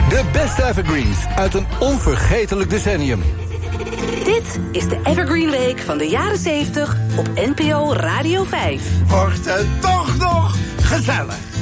De beste evergreens uit een onvergetelijk decennium. Dit is de Evergreen Week van de jaren 70 op NPO Radio 5. Wordt het toch nog gezellig?